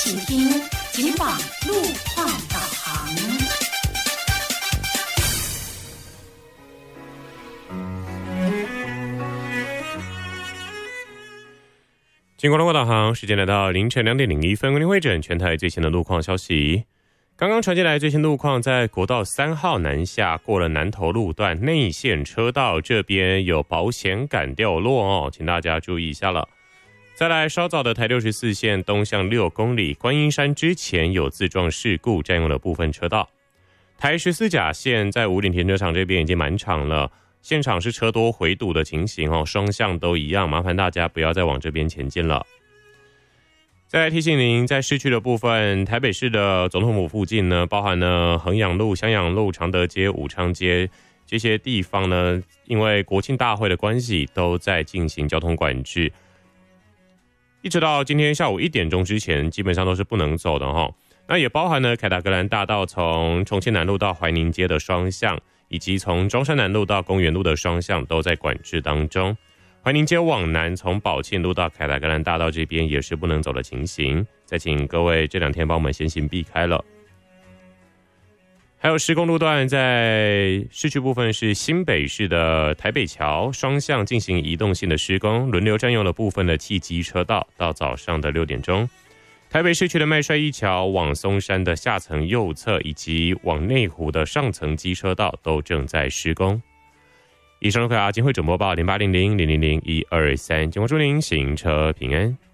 请听警网路况导航。 警广路况导航，时间来到凌晨2点01分，为您汇整全台最新的路况消息。刚刚传进来最新路况，在国道3号南下过了南投路段内线车道这边有保险杆掉落哦，请大家注意一下了。再来，稍早的台64线东向6公里观音山之前有自撞事故，占用了部分车道。台14甲线在五岭停车场这边已经满场了，现场是车多回堵的情形哦，双向都一样，麻烦大家不要再往这边前进了。再来提醒您，在市区的部分，台北市的总统府附近呢，包含了衡阳路、襄阳路、常德街、武昌街这些地方呢，因为国庆大会的关系，都在进行交通管制，一直到今天下午1点钟之前，基本上都是不能走的哈。那也包含了凯达格兰大道从重庆南路到怀宁街的双向，以及从中山南路到公园路的双向都在管制当中。怀宁街往南从宝庆路到凯达格兰大道这边也是不能走的情形，再请各位这2天帮我们先行避开了。还有施工路段在市区部分是新北市的台北桥双向进行移动性的施工，轮流占用了部分的汽机车道，到早上的6点钟。台北市区的麦帅一桥往松山的下层右侧以及往内湖的上层机车道都正在施工。以上是警汇准播报0800000123，警报祝您行车平安。